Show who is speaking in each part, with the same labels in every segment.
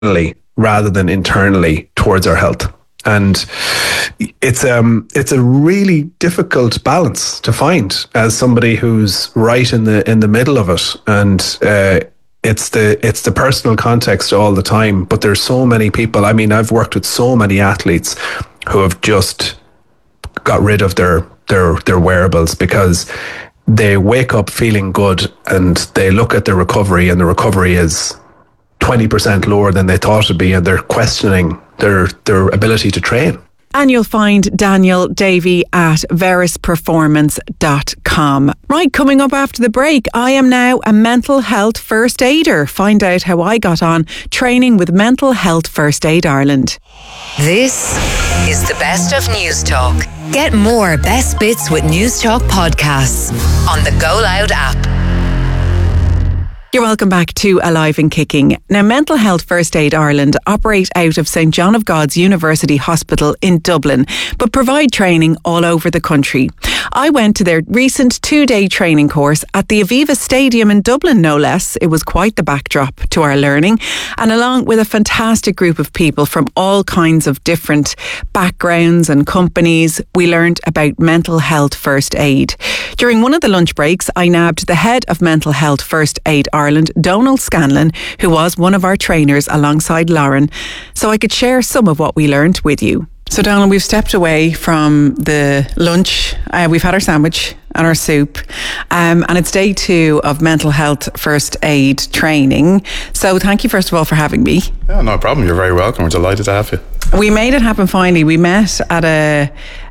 Speaker 1: externally rather than internally towards our health. And it's a really difficult balance to find as somebody who's right in the middle of it. And it's the personal context all the time. But there's so many people. I mean, I've worked with so many athletes who have just got rid of their wearables because they wake up feeling good and they look at their recovery and the recovery is 20% lower than they thought it'd be, and they're questioning their ability to train.
Speaker 2: And you'll find Daniel Davey at verisperformance.com. Right, coming up after the break, I am now a mental health first aider. Find out how I got on training with Mental Health First Aid Ireland.
Speaker 3: This is the best of News Talk. Get more best bits with News Talk podcasts on the Go Loud app.
Speaker 2: You're welcome back to Alive and Kicking. Now, Mental Health First Aid Ireland operate out of St John of God's University Hospital in Dublin, but provide training all over the country. I went to their recent 2-day training course at the Aviva Stadium in Dublin, no less. It was quite the backdrop to our learning, and along with a fantastic group of people from all kinds of different backgrounds and companies, we learned about mental health first aid. During one of the lunch breaks, I nabbed the head of Mental Health First Aid Ireland, Donald Scanlon, who was one of our trainers alongside Lauren, so I could share some of what we learned with you. So Donald, we've stepped away from the lunch. We've had our sandwich and our soup, and it's day 2 of mental health first aid training. So thank you first of all for having me.
Speaker 4: Yeah, no problem. You're very welcome. We're delighted to have you.
Speaker 2: We made it happen finally. We met at an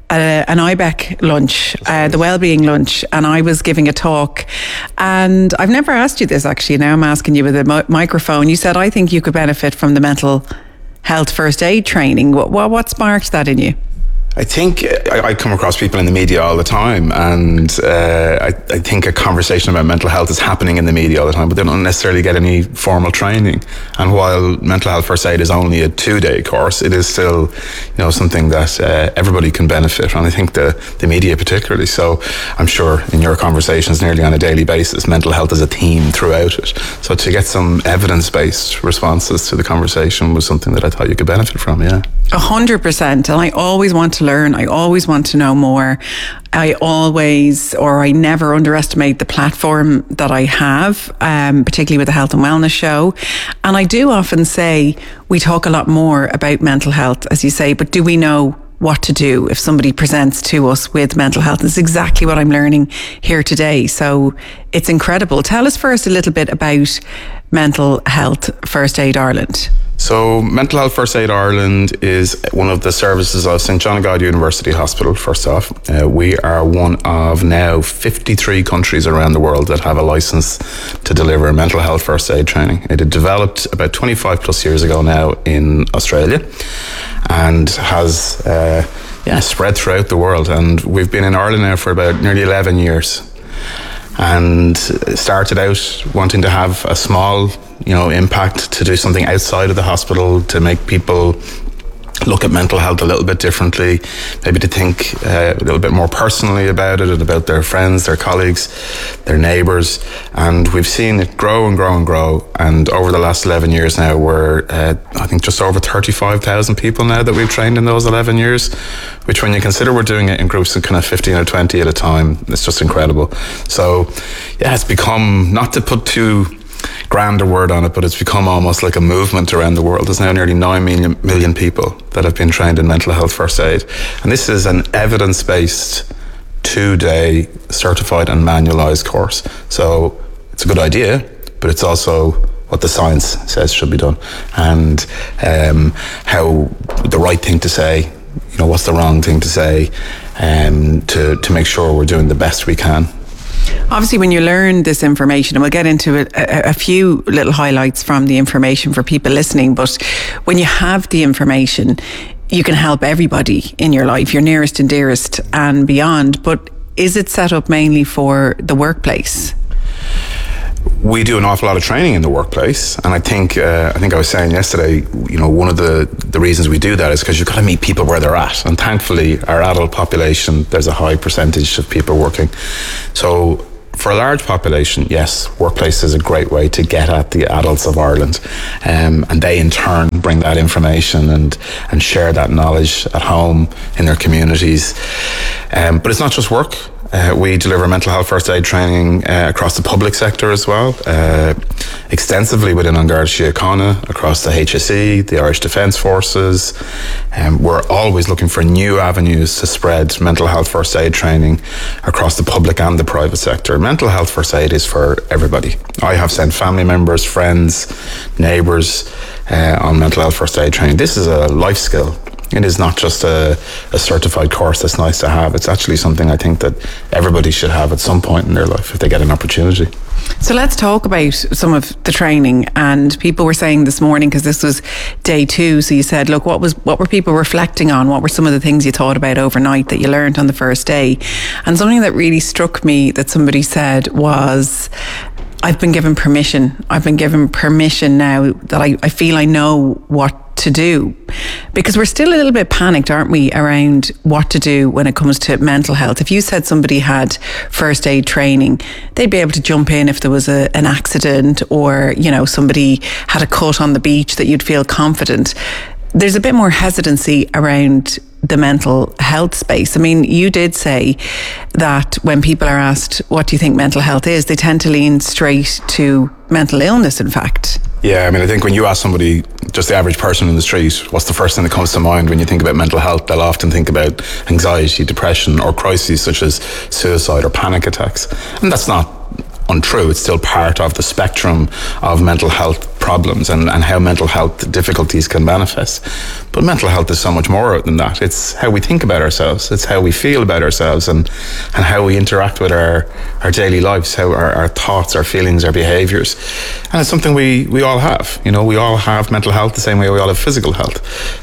Speaker 2: IBEC lunch, the wellbeing lunch, and I was giving a talk, and I've never asked you this actually. Now I'm asking you with a microphone. You said, I think you could benefit from the mental health first aid training. What sparked that in you?
Speaker 4: I think I come across people in the media all the time, and I think a conversation about mental health is happening in the media all the time, but they don't necessarily get any formal training. And while mental health first aid is only a 2-day course, it is still, something that everybody can benefit from. I think the media particularly. So I'm sure in your conversations nearly on a daily basis, mental health is a theme throughout it. So to get some evidence-based responses to the conversation was something that I thought you could benefit from. Yeah,
Speaker 2: 100%. And I always want to learn. I always want to know more. I never underestimate the platform that I have, particularly with the Health and Wellness Show. And I do often say we talk a lot more about mental health, as you say, but do we know what to do if somebody presents to us with mental health? It's exactly what I'm learning here today. So it's incredible. Tell us first a little bit about Mental Health First Aid Ireland.
Speaker 4: So Mental Health First Aid Ireland is one of the services of St John of God University Hospital, first off. We are one of now 53 countries around the world that have a licence to deliver mental health first aid training. It had developed about 25 plus years ago now in Australia and has spread throughout the world. And we've been in Ireland now for about nearly 11 years. And started out wanting to have a small impact, to do something outside of the hospital, to make people look at mental health a little bit differently, maybe to think a little bit more personally about it and about their friends, their colleagues, their neighbours. And we've seen it grow and grow and grow. And over the last 11 years now, we're, I think, just over 35,000 people now that we've trained in those 11 years, which when you consider we're doing it in groups of kind of 15 or 20 at a time, it's just incredible. So, yeah, it's become, not to put too grand a word on it, but it's become almost like a movement around the world. There's now nearly 9 million people that have been trained in mental health first aid. And this is an evidence-based 2-day certified and manualised course. So it's a good idea, but it's also what the science says should be done, and how the right thing to say, what's the wrong thing to say, to make sure we're doing the best we can.
Speaker 2: Obviously, when you learn this information, and we'll get into a few little highlights from the information for people listening, but when you have the information, you can help everybody in your life, your nearest and dearest and beyond. But is it set up mainly for the workplace?
Speaker 4: We do an awful lot of training in the workplace, and I think I was saying yesterday, one of the reasons we do that is because you've got to meet people where they're at, and thankfully our adult population, there's a high percentage of people working. So For a large population, yes, workplace is a great way to get at the adults of Ireland, and they in turn bring that information and share that knowledge at home in their communities. But it's not just work. We deliver mental health first aid training across the public sector as well, extensively within An Garda Síochána, across the HSE, the Irish Defence Forces. We're always looking for new avenues to spread mental health first aid training across the public and the private sector. Mental health first aid is for everybody. I have sent family members, friends, neighbours on mental health first aid training. This is a life skill. It is not just a certified course that's nice to have. It's actually something I think that everybody should have at some point in their life if they get an opportunity.
Speaker 2: So let's talk about some of the training. And people were saying this morning, because this was day 2, so you said, look, what were people reflecting on? What were some of the things you thought about overnight that you learned on the first day? And something that really struck me that somebody said was, I've been given permission. I've been given permission now that I feel I know what to do, because we're still a little bit panicked, aren't we, around what to do when it comes to mental health. If you said somebody had first aid training, they'd be able to jump in if there was an accident, or, you know, somebody had a cut on the beach, that you'd feel confident. There's a bit more hesitancy around the mental health space. I mean, you did say that when people are asked, what do you think mental health is, they tend to lean straight to mental illness, in fact.
Speaker 4: Yeah, I mean, I think when you ask somebody, just the average person in the street, what's the first thing that comes to mind when you think about mental health, they'll often think about anxiety, depression, or crises such as suicide or panic attacks. And that's not untrue. It's still part of the spectrum of mental health problems and how mental health difficulties can manifest. But mental health is so much more than that. It's how we think about ourselves. It's how we feel about ourselves and how we interact with our daily lives, how our thoughts, our feelings, our behaviours. And it's something we all have. You know, we all have mental health the same way we all have physical health.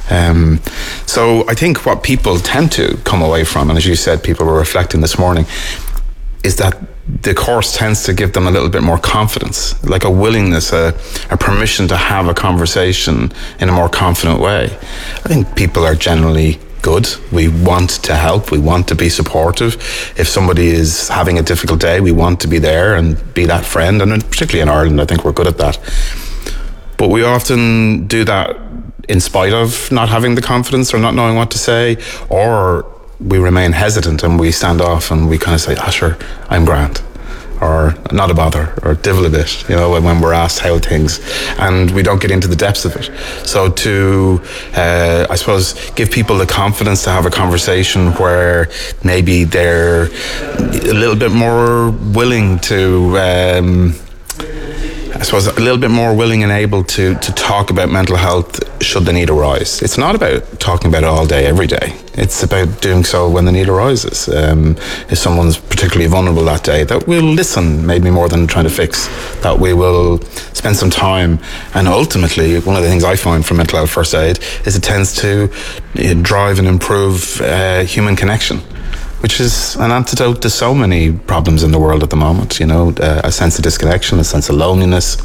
Speaker 4: So I think what people tend to come away from, and as you said, people were reflecting this morning, is that the course tends to give them a little bit more confidence, like a willingness, a permission to have a conversation in a more confident way. I think people are generally good. We want to help. We want to be supportive. If somebody is having a difficult day, we want to be there and be that friend. And particularly in Ireland, I think we're good at that. But we often do that in spite of not having the confidence or not knowing what to say, or we remain hesitant and we stand off and we kind of say, sure, I'm grand, or not a bother, or divil a bit, you know, when we're asked how things, and we don't get into the depths of it. So to, I suppose, give people the confidence to have a conversation where maybe they're a little bit more willing to, I suppose, a little bit more willing and able to talk about mental health should the need arise. It's not about talking about it all day, every day. It's about doing so when the need arises. If someone's particularly vulnerable that day, that we'll listen, maybe more than trying to fix, that we will spend some time. And ultimately, one of the things I find from mental health first aid is it tends to drive and improve human connection, which is an antidote to so many problems in the world at the moment. You know, a sense of disconnection, a sense of loneliness,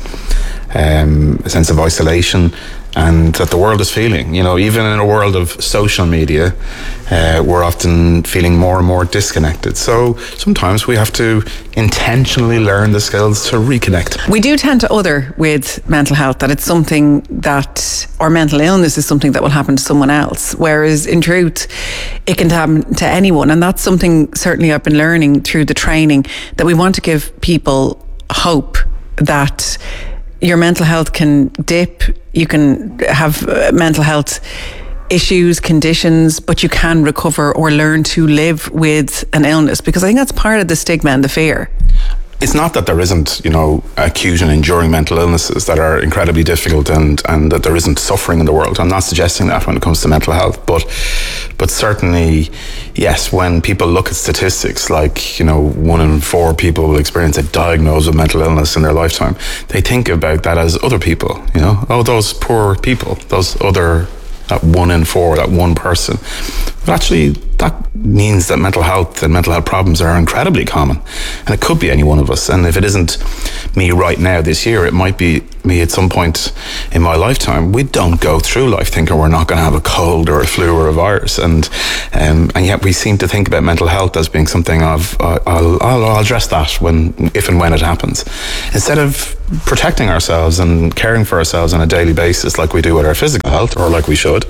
Speaker 4: a sense of isolation, and that the world is feeling. You know, even in a world of social media, we're often feeling more and more disconnected. So sometimes we have to intentionally learn the skills to reconnect.
Speaker 2: We do tend to other with mental health, that it's something that, or mental illness is something that will happen to someone else, whereas in truth it can happen to anyone. And that's something certainly I've been learning through the training, that we want to give people hope that your mental health can dip, you can have mental health issues, conditions, but you can recover or learn to live with an illness, because I think that's part of the stigma and the fear.
Speaker 4: It's not that there isn't, you know, acute and enduring mental illnesses that are incredibly difficult and that there isn't suffering in the world. I'm not suggesting that when it comes to mental health, but certainly, yes, when people look at statistics like, you know, 1 in 4 people will experience a diagnosis of mental illness in their lifetime, they think about that as other people, you know, those poor people, that 1 in 4, that one person. But actually, that means that mental health and mental health problems are incredibly common. And it could be any one of us. And if it isn't me right now this year, it might be me at some point in my lifetime. We don't go through life thinking we're not going to have a cold or a flu or a virus. And yet we seem to think about mental health as being something of, I'll address that if and when it happens. Instead of protecting ourselves and caring for ourselves on a daily basis like we do with our physical health, or like we should,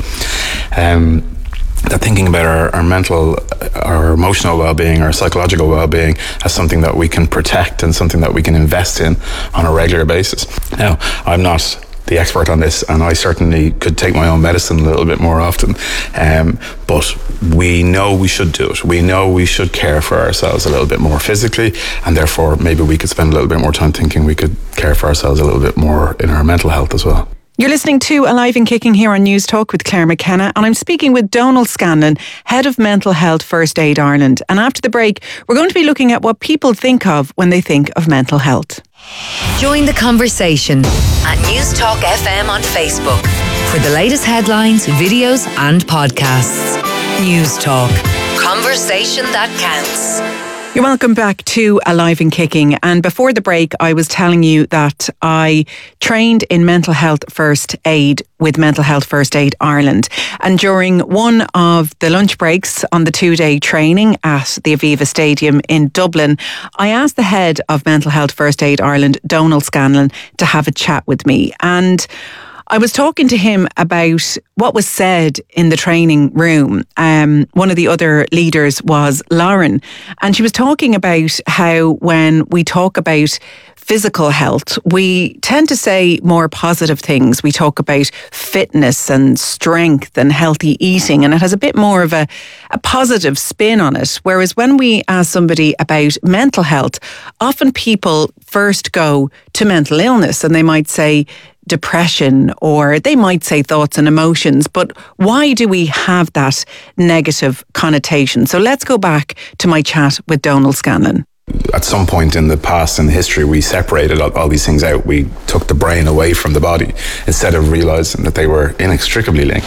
Speaker 4: that thinking about our mental, our emotional well-being, our psychological well-being as something that we can protect and something that we can invest in on a regular basis. Now, I'm not the expert on this, and I certainly could take my own medicine a little bit more often, but we know we should do it. We know we should care for ourselves a little bit more physically, and therefore maybe we could spend a little bit more time thinking we could care for ourselves a little bit more in our mental health as well.
Speaker 2: You're listening to Alive and Kicking here on News Talk with Claire McKenna, and I'm speaking with Donal Scanlon, Head of Mental Health First Aid Ireland. And after the break, we're going to be looking at what people think of when they think of mental health.
Speaker 3: Join the conversation at News Talk FM on Facebook for the latest headlines, videos and podcasts. News Talk. Conversation that counts.
Speaker 2: You're welcome back to Alive and Kicking. And before the break, I was telling you that I trained in mental health first aid with Mental Health First Aid Ireland. And during one of the lunch breaks on the 2-day training at the Aviva Stadium in Dublin, I asked the head of Mental Health First Aid Ireland, Donal Scanlon, to have a chat with me. And I was talking to him about what was said in the training room. One of the other leaders was Lauren, and she was talking about how when we talk about physical health, we tend to say more positive things. We talk about fitness and strength and healthy eating, and it has a bit more of a positive spin on it. Whereas when we ask somebody about mental health, often people first go to mental illness and they might say depression, or they might say thoughts and emotions. But why do we have that negative connotation? So let's go back to my chat with Donal Scanlon.
Speaker 4: At some point in the past, in history, we separated all these things out. We took the brain away from the body instead of realising that they were inextricably linked.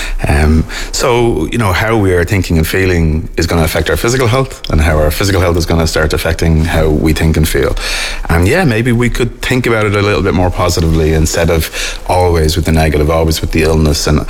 Speaker 4: So, how we are thinking and feeling is going to affect our physical health, and how our physical health is going to start affecting how we think and feel. And maybe we could think about it a little bit more positively instead of always with the negative, always with the illness. And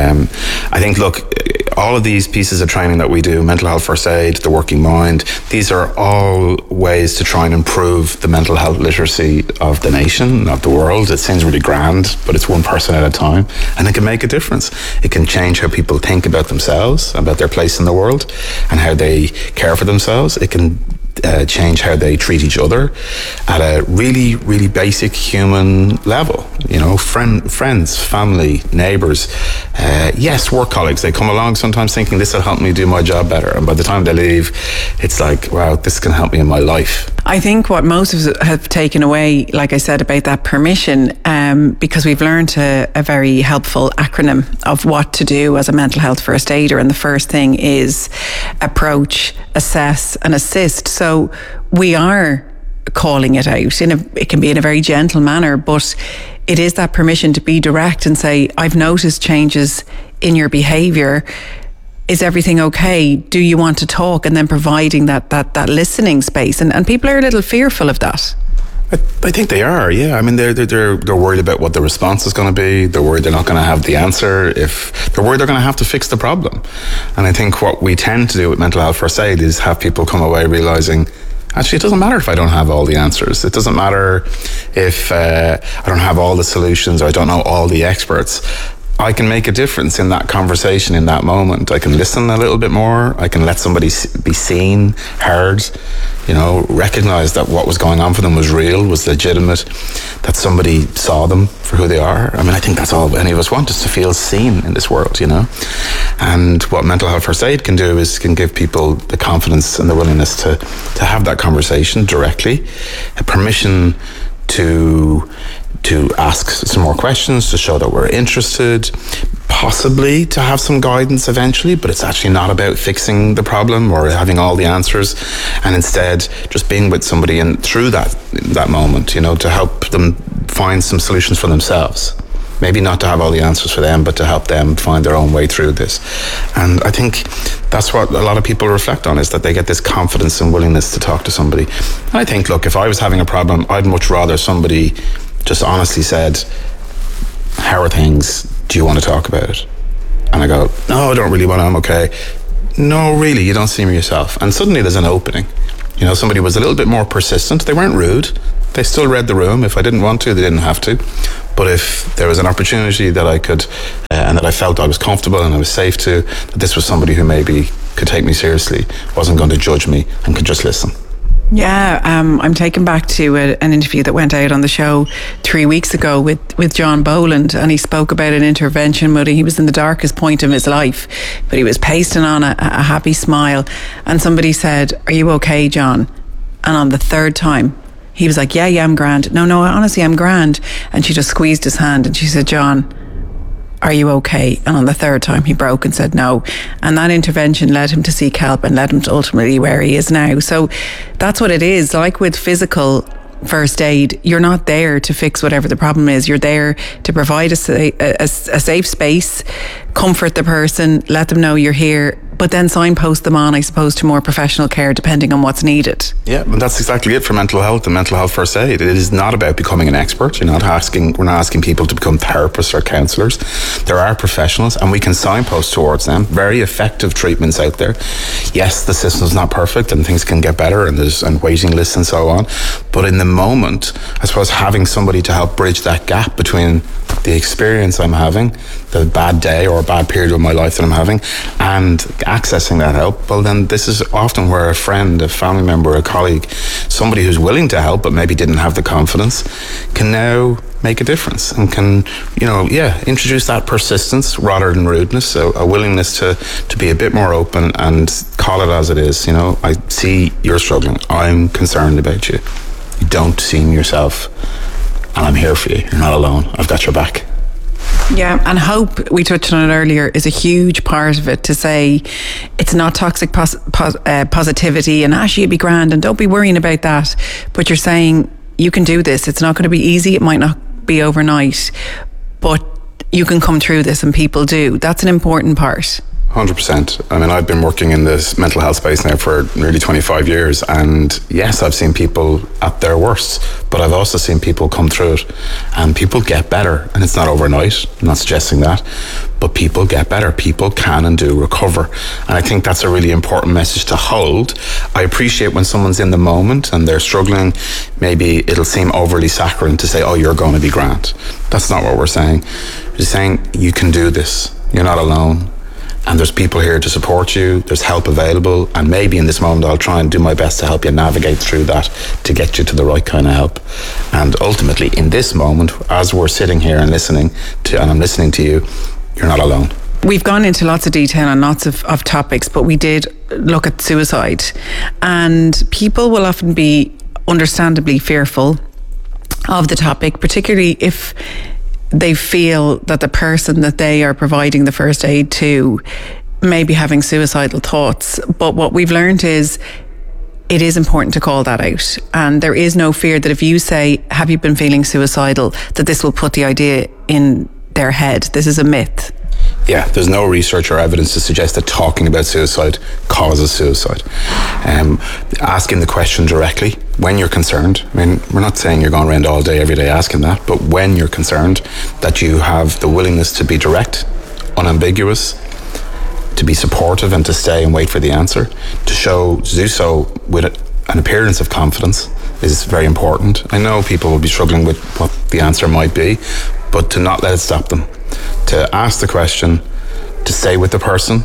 Speaker 4: I think, look, all of these pieces of training that we do, mental health first aid, the working mind, these are all ways to try and improve the mental health literacy of the nation, of the world. It sounds really grand, but it's one person at a time, and it can make a difference. It can change how people think about themselves, about their place in the world, and how they care for themselves. It can change how they treat each other at a really, really basic human level. Friends, family, neighbours, yes, work colleagues. They come along sometimes thinking this will help me do my job better, and by the time they leave, it's like, wow, this can help me in my life.
Speaker 2: I think what most of us have taken away, like I said, about that permission, because we've learned a very helpful acronym of what to do as a mental health first aider, and the first thing is approach, assess and assist. So we are calling it out it can be in a very gentle manner, but it is that permission to be direct and say, I've noticed changes in your behaviour. Is everything okay? Do you want to talk? And then providing that listening space. And people are a little fearful of that.
Speaker 4: I think they are, yeah. I mean, they're worried about what the response is going to be. They're worried they're not going to have the answer. If they're worried they're going to have to fix the problem. And I think what we tend to do with mental health first aid is have people come away realising, actually, it doesn't matter if I don't have all the answers. It doesn't matter if I don't have all the solutions, or I don't know all the experts. I can make a difference in that conversation, in that moment. I can listen a little bit more. I can let somebody be seen, heard, recognise that what was going on for them was real, was legitimate, that somebody saw them for who they are. I mean, I think that's all any of us want, is to feel seen in this world, And what mental health first aid can do is can give people the confidence and the willingness to have that conversation directly, a permission to ask some more questions, to show that we're interested, possibly to have some guidance eventually, but it's actually not about fixing the problem or having all the answers, and instead just being with somebody and through that moment, to help them find some solutions for themselves. Maybe not to have all the answers for them, but to help them find their own way through this. And I think that's what a lot of people reflect on, is that they get this confidence and willingness to talk to somebody. And I think, look, if I was having a problem, I'd much rather somebody just honestly said, how are things? Do you want to talk about it? And I go, no, I don't really want to, I'm okay. No, really, you don't see me yourself. And suddenly there's an opening. You know, somebody was a little bit more persistent. They weren't rude. They still read the room. If I didn't want to, they didn't have to. But if there was an opportunity that I could, and that I felt I was comfortable and I was safe to, that this was somebody who maybe could take me seriously, wasn't going to judge me, and could just listen.
Speaker 2: Yeah, I'm taken back to an interview that went out on the show 3 weeks ago with John Boland, and he spoke about an intervention where he was in the darkest point of his life, but he was pasting on a happy smile, and somebody said, "Are you okay, John?" And on the third time, he was like, yeah, I'm grand. No, honestly, I'm grand. And she just squeezed his hand and she said, "John, are you okay?" And on the third time he broke and said no. And that intervention led him to seek help and led him to ultimately where he is now. So that's what it is. Like with physical first aid, you're not there to fix whatever the problem is. You're there to provide a safe space, comfort the person, let them know you're here, but then signpost them on, I suppose, to more professional care depending on what's needed.
Speaker 4: Yeah, and that's exactly it for mental health and mental health first aid. It is not about becoming an expert. We're not asking people to become therapists or counsellors. There are professionals, and we can signpost towards them. Very effective treatments out there. Yes, the system's not perfect and things can get better, and there's waiting lists and so on. But in the moment, I suppose having somebody to help bridge that gap between the experience I'm having, the bad day or a bad period of my life that I'm having, and accessing that help, well, then this is often where a friend, a family member, a colleague, somebody who's willing to help but maybe didn't have the confidence, can now make a difference and can, introduce that persistence rather than rudeness. So a willingness to be a bit more open and call it as it is. I see you're struggling. I'm concerned about you. You don't see me yourself, and I'm here for you. You're not alone. I've got your back.
Speaker 2: Yeah, and hope, we touched on it earlier, is a huge part of it, to say it's not toxic positivity and actually it'd be grand and don't be worrying about that, but you're saying you can do this. It's not going to be easy, it might not be overnight, but you can come through this, and people do. That's an important part.
Speaker 4: 100%. I mean, I've been working in this mental health space now for nearly 25 years, and yes, I've seen people at their worst, but I've also seen people come through it, and people get better. And it's not overnight, I'm not suggesting that, but people get better. People can and do recover, and I think that's a really important message to hold. I appreciate when someone's in the moment and they're struggling, maybe it'll seem overly saccharine to say, oh, you're going to be grand. That's not what we're saying. We're saying you can do this, you're not alone. And there's people here to support you, there's help available, and maybe in this moment I'll try and do my best to help you navigate through that to get you to the right kind of help. And ultimately, in this moment, as we're sitting here and I'm listening to you, you're not alone.
Speaker 2: We've gone into lots of detail on lots of topics, but we did look at suicide. And people will often be understandably fearful of the topic, particularly if they feel that the person that they are providing the first aid to may be having suicidal thoughts. But what we've learned is it is important to call that out. And there is no fear that if you say, have you been feeling suicidal, that this will put the idea in their head. This is a myth.
Speaker 4: Yeah, there's no research or evidence to suggest that talking about suicide causes suicide. Asking the question directly when you're concerned, I mean, we're not saying you're going around all day, every day asking that, but when you're concerned, that you have the willingness to be direct, unambiguous, to be supportive and to stay and wait for the answer, to do so with an appearance of confidence is very important. I know people will be struggling with what the answer might be, but to not let it stop them. To ask the question, to stay with the person,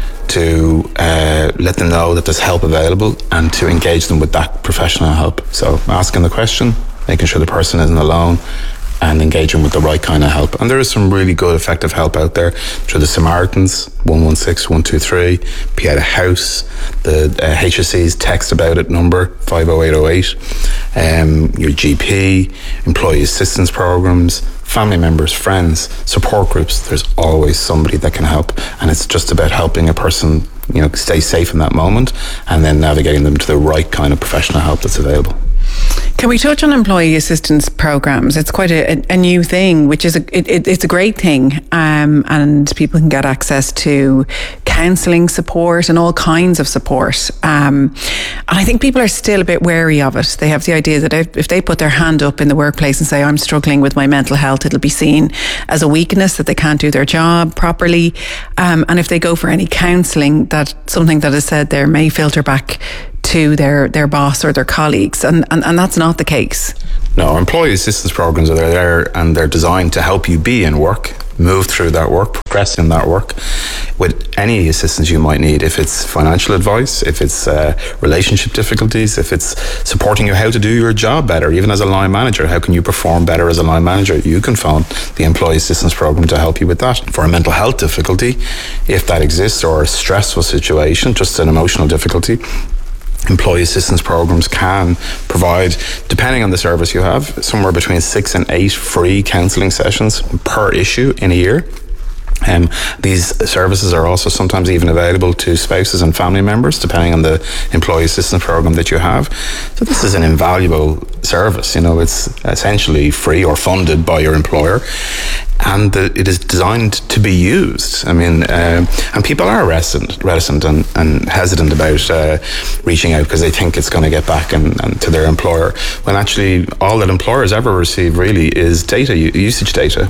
Speaker 4: to let them know that there's help available, and to engage them with that professional help. So asking the question, making sure the person isn't alone, and engaging with the right kind of help. And there is some really good, effective help out there through the Samaritans, 116 123, Pieta House, the HSE's text about it number, 50808, your GP, employee assistance programs, family members, friends, support groups. There's always somebody that can help, and it's just about helping a person, stay safe in that moment, and then navigating them to the right kind of professional help that's available.
Speaker 2: Can we touch on employee assistance programs? It's quite a new thing, which is it's a great thing, and people can get access to counselling support and all kinds of support. And I think people are still a bit wary of it. They have the idea that if they put their hand up in the workplace and say, I'm struggling with my mental health, it'll be seen as a weakness, that they can't do their job properly. And if they go for any counselling, that something that is said there may filter back to their boss or their colleagues, and that's not the case.
Speaker 4: No, employee assistance programs are there, and they're designed to help you be in work, move through that work, progress in that work with any assistance you might need. If it's financial advice, if it's relationship difficulties, if it's supporting you how to do your job better, even as a line manager, how can you perform better as a line manager? You can phone the employee assistance program to help you with that. For a mental health difficulty, if that exists, or a stressful situation, just an emotional difficulty, employee assistance programs can provide, depending on the service you have, somewhere between 6 and 8 free counselling sessions per issue in a year. These services are also sometimes even available to spouses and family members, depending on the employee assistance program that you have. So this is an invaluable service. It's essentially free or funded by your employer, and it is designed to be used. And people are reticent and hesitant about reaching out because they think it's going to get back and to their employer, when actually all that employers ever receive really is data, usage data.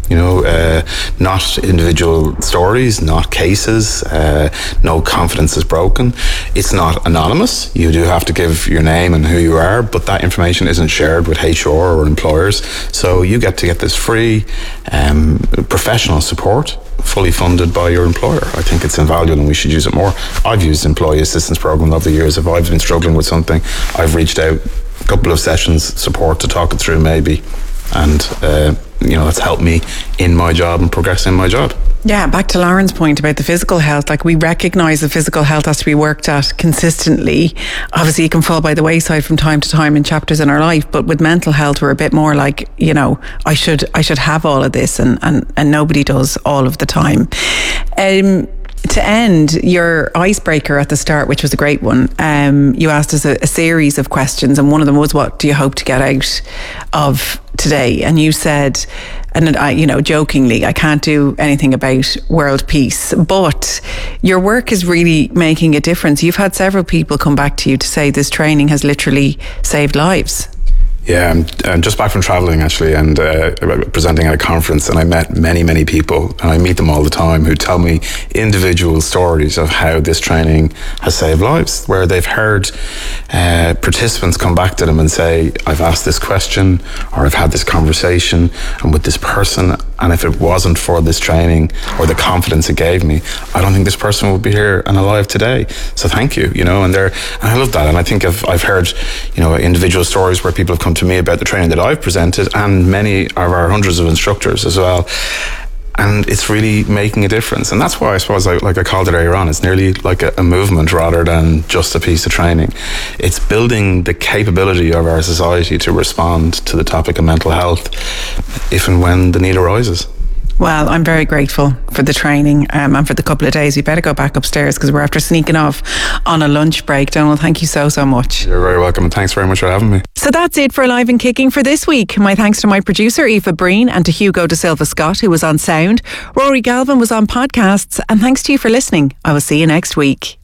Speaker 4: Not individual stories, not cases, no confidence is broken. It's not anonymous. You do have to give your name and who you are, but that information isn't shared with HR or employers. So you get this free professional support, fully funded by your employer. I think it's invaluable and we should use it more. I've used employee assistance program over the years. If I've been struggling with something, I've reached out a couple of sessions support to talk it through maybe, and it's helped me in my job and progress in my job.
Speaker 2: Yeah, back to Lauren's point about the physical health, we recognise that physical health has to be worked at consistently. Obviously it can fall by the wayside from time to time in chapters in our life, but with mental health we're a bit more like, I should have all of this, and nobody does all of the time. To end, your icebreaker at the start, which was a great one, you asked us a series of questions, and one of them was, what do you hope to get out of today? And you said, and jokingly, I can't do anything about world peace, but your work is really making a difference. You've had several people come back to you to say this training has literally saved lives.
Speaker 4: Yeah, I'm just back from travelling actually, and presenting at a conference, and I met many, many people, and I meet them all the time, who tell me individual stories of how this training has saved lives, where they've heard participants come back to them and say, I've asked this question, or I've had this conversation, and with this person, and if it wasn't for this training or the confidence it gave me, I don't think this person would be here and alive today. So thank you, and I love that. And I think I've heard, individual stories where people have come to me about the training that I've presented, and many of our hundreds of instructors as well. And it's really making a difference. And that's why I suppose, I called it earlier on, it's nearly like a movement rather than just a piece of training. It's building the capability of our society to respond to the topic of mental health if and when the need arises.
Speaker 2: Well, I'm very grateful for the training and for the couple of days. We better go back upstairs because we're after sneaking off on a lunch break. Donald, thank you so much.
Speaker 4: You're very welcome, and thanks very much for having me.
Speaker 2: So that's it for Alive and Kicking for this week. My thanks to my producer, Aoife Breen, and to Hugo De Silva Scott, who was on sound. Rory Galvin was on podcasts. And thanks to you for listening. I will see you next week.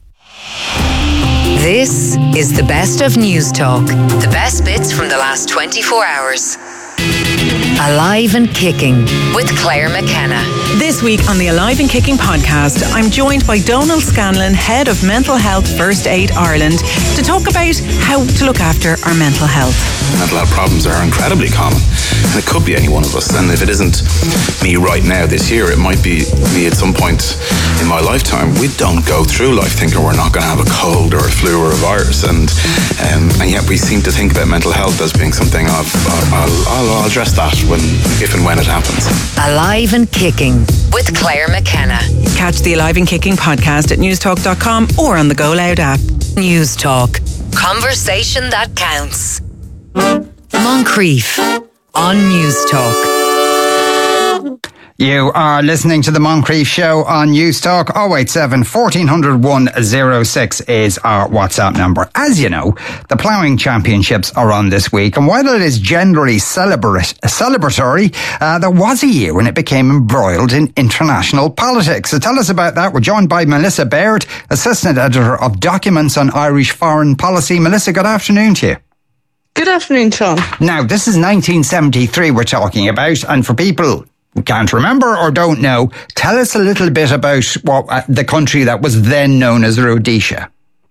Speaker 3: This is the best of News Talk. The best bits from the last 24 hours. Alive and Kicking with Claire McKenna.
Speaker 2: This week on the Alive and Kicking podcast, I'm joined by Donald Scanlon, Head of Mental Health First Aid Ireland, to talk about how to look after our mental health.
Speaker 4: Mental health problems are incredibly common, and it could be any one of us. And if it isn't me right now this year, it might be me at some point in my lifetime. We don't go through life thinking we're not going to have a cold or a flu or a virus, and yet we seem to think about mental health as being something of I'll address that if and when it happens.
Speaker 3: Alive and Kicking with Claire McKenna.
Speaker 2: Catch the Alive and Kicking podcast at newstalk.com or on the Go Loud app.
Speaker 3: News Talk. Conversation that counts. Moncrief on News Talk.
Speaker 5: You are listening to the Moncrief Show on News Talk. 087 1400 106 is our WhatsApp number. As you know, the ploughing championships are on this week, and while it is generally celebratory, there was a year when it became embroiled in international politics. So tell us about that. We're joined by Melissa Baird, Assistant Editor of Documents on Irish Foreign Policy. Melissa, good afternoon to you.
Speaker 6: Good afternoon, Sean.
Speaker 5: Now, this is 1973 we're talking about, and for people who can't remember or don't know, tell us a little bit about the country that was then known as Rhodesia.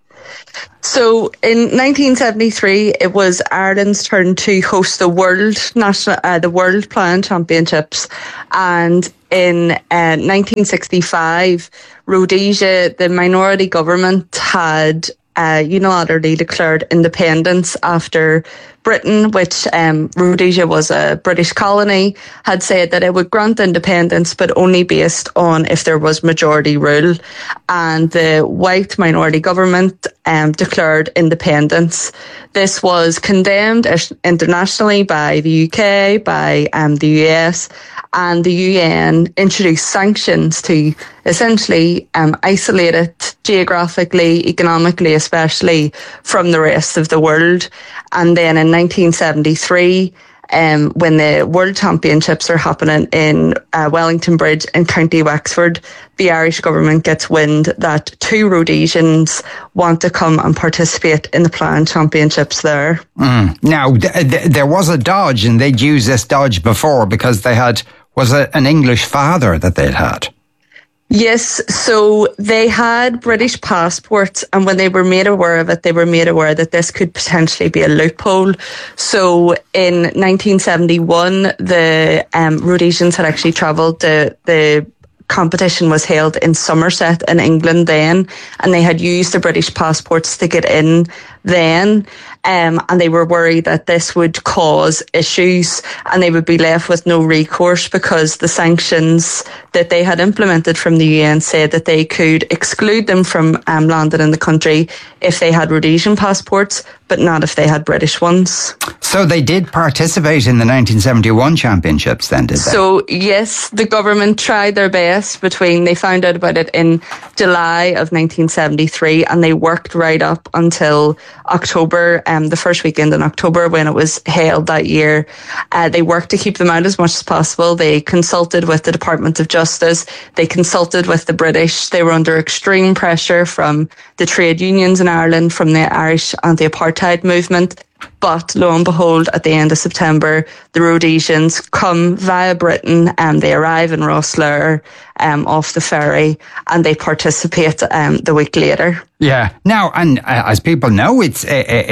Speaker 6: So in 1973, it was Ireland's turn to host the World Ploughing Championships, and in 1965, Rhodesia, the minority government, had unilaterally declared independence after Britain, which Rhodesia was a British colony, had said that it would grant independence, but only based on if there was majority rule. And the white minority government declared independence. This was condemned internationally by the UK, by the US, and the UN introduced sanctions to essentially isolate it geographically, economically especially, from the rest of the world. And then in 1973, when the World Championships are happening in Wellington Bridge in County Wexford, the Irish government gets wind that 2 Rhodesians want to come and participate in the ploughing championships there.
Speaker 5: Now, there was a dodge, and they'd used this dodge before because they had, an English father that they'd had?
Speaker 6: Yes, so they had British passports, and when they were made aware of it, they were made aware that this could potentially be a loophole. So in 1971, the Rhodesians had actually travelled. The competition was held in Somerset in England then, and they had used the British passports to get in then. And they were worried that this would cause issues and they would be left with no recourse, because the sanctions that they had implemented from the UN said that they could exclude them from landing in the country if they had Rhodesian passports, but not if they had British ones.
Speaker 5: So they did participate in the 1971 championships then, did they?
Speaker 6: So yes, the government tried their best they found out about it in July of 1973, and they worked right up until October, the first weekend in October when it was held that year. They worked to keep them out as much as possible. They consulted with the Department of Justice. They consulted with the British. They were under extreme pressure from the trade unions in Ireland, from the Irish anti-apartheid movement. But lo and behold, at the end of September, the Rhodesians come via Britain and they arrive in Rosslare off the ferry, and they participate the week later.
Speaker 5: Yeah. Now, and as people know, it's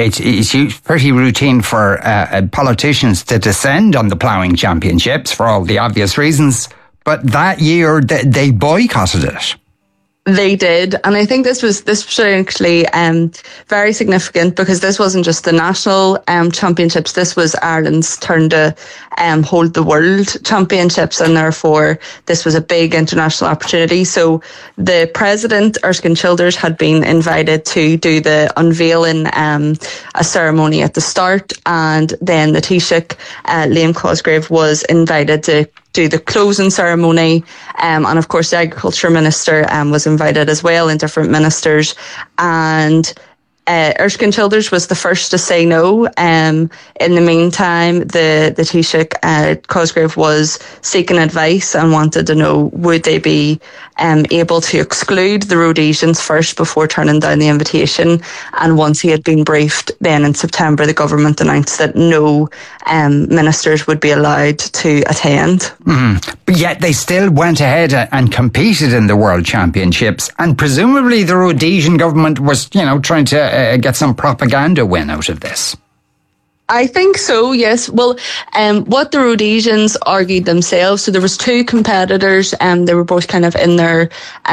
Speaker 5: pretty routine for politicians to descend on the ploughing championships for all the obvious reasons. But that year, they boycotted it.
Speaker 6: They did, and I think this was actually very significant, because this wasn't just the national championships. This was Ireland's turn to hold the World Championships, and therefore this was a big international opportunity. So the President, Erskine Childers, had been invited to do the unveiling, a ceremony at the start, and then the Taoiseach, Liam Cosgrave, was invited to do the closing ceremony, and of course the Agriculture Minister was invited as well, and different ministers, and Erskine Childers was the first to say no. In the meantime, the Taoiseach, Cosgrave, was seeking advice and wanted to know would they be able to exclude the Rhodesians first before turning down the invitation. And once he had been briefed, then in September the government announced that no ministers would be allowed to attend.
Speaker 5: But yet they still went ahead and competed in the World Championships, and presumably the Rhodesian government was, trying to get some propaganda win out of this.
Speaker 6: I think so, yes. Well, what the Rhodesians argued themselves, so there was 2 competitors, they were both kind of in their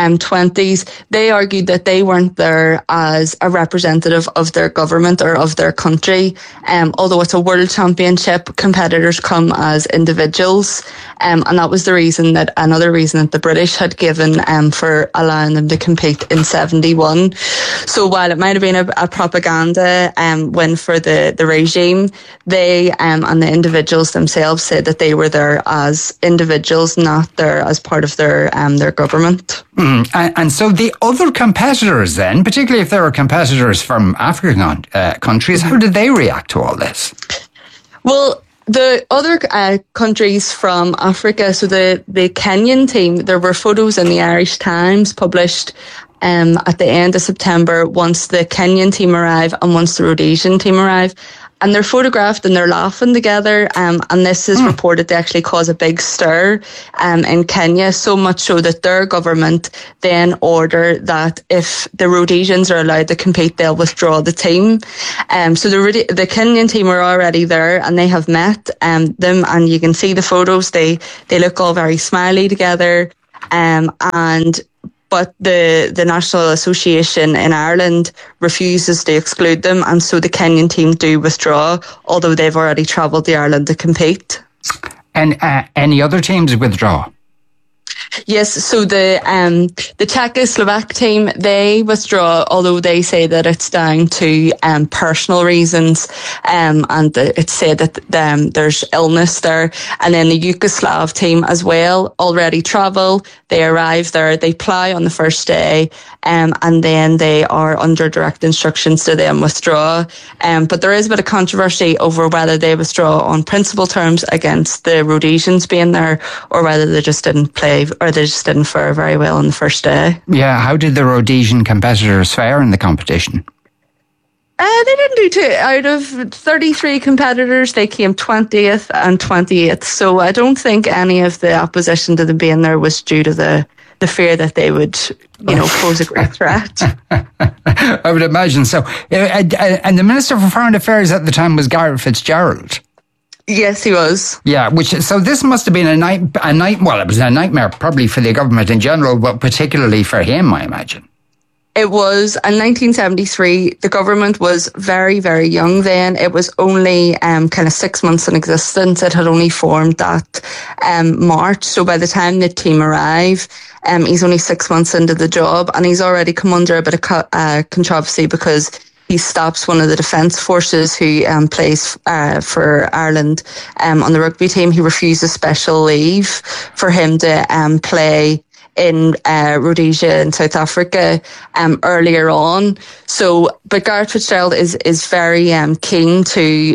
Speaker 6: 20s. They argued that they weren't there as a representative of their government or of their country. Although it's a world championship, competitors come as individuals. And that was another reason that the British had given for allowing them to compete in 71. So while it might have been a propaganda win for the regime, they and the individuals themselves said that they were there as individuals, not there as part of their government.
Speaker 5: And so the other competitors then, particularly if there were competitors from African countries, how did they react to all this?
Speaker 6: Well, the other countries from Africa, so the Kenyan team, there were photos in the Irish Times published at the end of September once the Kenyan team arrive and once the Rhodesian team arrive. And they're photographed and they're laughing together. And this is reported to actually cause a big stir in Kenya, so much so that their government then order that if the Rhodesians are allowed to compete, they'll withdraw the team. So the Kenyan team are already there and they have met them, and you can see the photos. They look all very smiley together. But the National Association in Ireland refuses to exclude them, and so the Kenyan team do withdraw, although they've already travelled to Ireland to compete.
Speaker 5: And any other teams withdraw?
Speaker 6: Yes, so the Czechoslovak team, they withdraw, although they say that it's down to personal reasons, and it's said that there's illness there. And then the Yugoslav team as well already travel. They arrive there, they fly on the first day, and then they are under direct instructions to then withdraw. But there is a bit of controversy over whether they withdraw on principal terms against the Rhodesians being there, or whether they just didn't play, or they just didn't fare very well on the first day.
Speaker 5: Yeah, how did the Rhodesian competitors fare in the competition?
Speaker 6: They didn't do too. Out of 33 competitors, they came 20th and 28th. So I don't think any of the opposition to them being there was due to the fear that they would, pose a great threat.
Speaker 5: I would imagine so. And the Minister for Foreign Affairs at the time was Garret FitzGerald.
Speaker 6: Yes, he was.
Speaker 5: Yeah, so this must have been well, it was a nightmare probably for the government in general, but particularly for him, I imagine.
Speaker 6: It was. In 1973, the government was very, very young then. It was only kind of 6 months in existence. It had only formed that March. So by the time the team arrive, he's only 6 months into the job, and he's already come under a bit of controversy because he stops one of the defence forces who plays for Ireland on the rugby team. He refuses special leave for him to play in Rhodesia and South Africa earlier on. So, but Garret FitzGerald is very keen to,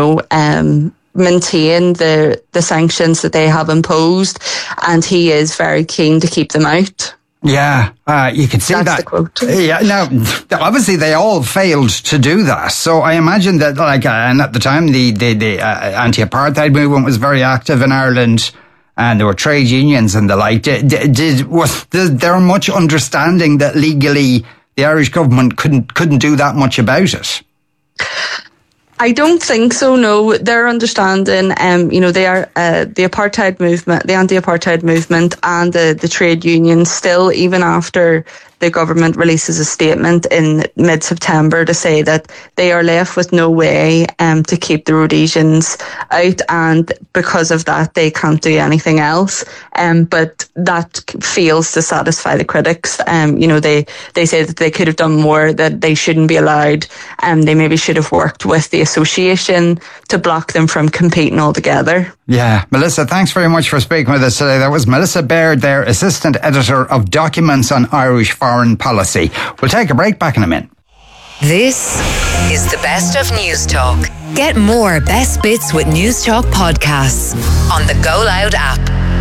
Speaker 6: maintain the sanctions that they have imposed, and he is very keen to keep them out.
Speaker 5: Yeah, you can see
Speaker 6: That's
Speaker 5: that.
Speaker 6: The quote.
Speaker 5: Yeah, now, obviously they all failed to do that. So I imagine that, and at the time, the anti-apartheid movement was very active in Ireland, and there were trade unions and the like. Was there much understanding that legally the Irish government couldn't do that much about it?
Speaker 6: I don't think so, no. Their understanding, they are the apartheid movement, the anti-apartheid movement, and the trade unions still, even after the government releases a statement in mid-September to say that they are left with no way to keep the Rhodesians out, and because of that they can't do anything else. But that fails to satisfy the critics. They say that they could have done more, that they shouldn't be allowed. They maybe should have worked with the association to block them from competing altogether.
Speaker 5: Yeah, Melissa, thanks very much for speaking with us today. That was Melissa Baird, their Assistant Editor of Documents on Irish Foreign Policy. We'll take a break, back in a minute.
Speaker 3: This is the best of News Talk. Get more best bits with News Talk podcasts on the Go Loud app.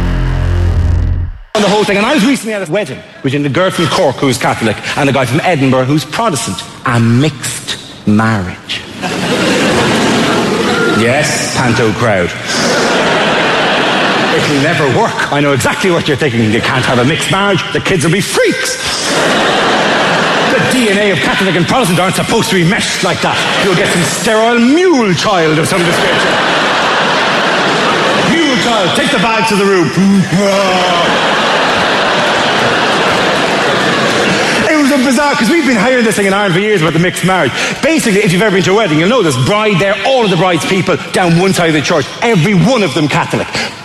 Speaker 7: On the whole thing, and I was recently at a wedding between a girl from Cork who's Catholic and a guy from Edinburgh who's Protestant. A mixed marriage. Yes, panto crowd. It'll never work. I know exactly what you're thinking. You can't have a mixed marriage. The kids will be freaks. The DNA of Catholic and Protestant aren't supposed to be meshed like that. You'll get some sterile mule child of some description. Mule child, take the bag to the room. Bizarre, because we've been hearing this thing in Ireland for years about the mixed marriage. Basically, if you've ever been to a wedding, you'll know there's bride there, all of the bride's people down one side of the church, every one of them Catholic.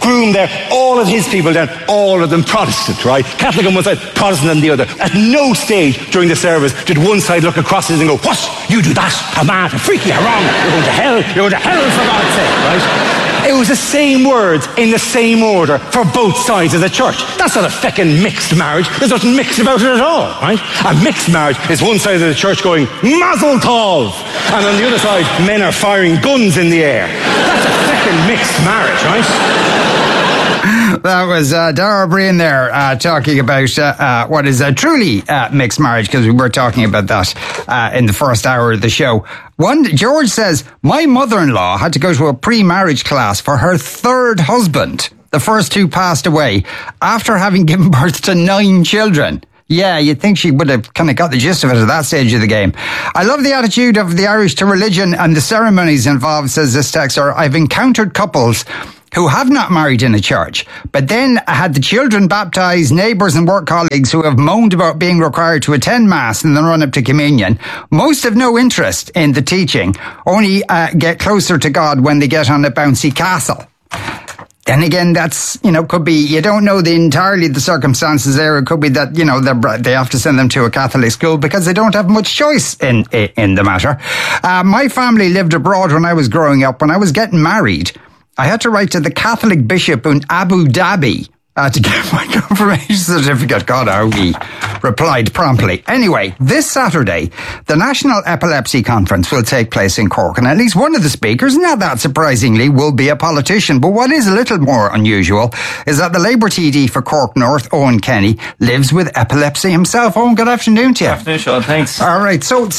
Speaker 7: groom there, all of his people then, all of them Protestant, right? Catholic on one side, Protestant on the other. At no stage during the service did one side look across it and go, what? You do that? A mad, a freaky, a wrong. You're going to hell. You're going to hell for God's sake, right? It was the same words in the same order for both sides of the church. That's not a feckin' mixed marriage. There's nothing mixed about it at all, right? A mixed marriage is one side of the church going, Mazel Tov! And on the other side, men are firing guns in the air. That's a feckin' mixed marriage, right?
Speaker 5: That was Dara Breen there talking about what is a truly mixed marriage, because we were talking about that in the first hour of the show. George says, my mother-in-law had to go to a pre-marriage class for her third husband. The first two passed away after having given birth to 9 children. Yeah, you'd think she would have kind of got the gist of it at that stage of the game. I love the attitude of the Irish to religion and the ceremonies involved, says this texter. I've encountered couples who have not married in a church, but then had the children baptised, neighbours and work colleagues who have moaned about being required to attend Mass in the run-up to communion. Most have no interest in the teaching, only get closer to God when they get on a bouncy castle. Then again, that's, could be, you don't know entirely the circumstances there. It could be that, they have to send them to a Catholic school because they don't have much choice in the matter. My family lived abroad when I was growing up. When I was getting married, I had to write to the Catholic bishop in Abu Dhabi to get my confirmation certificate. God, how he replied promptly. Anyway, this Saturday, the National Epilepsy Conference will take place in Cork, and at least one of the speakers, not that surprisingly, will be a politician. But what is a little more unusual is that the Labour TD for Cork North, Owen Kenny, lives with epilepsy himself. Owen, good afternoon to you.
Speaker 8: Good afternoon, Sean. Thanks.
Speaker 5: All right, so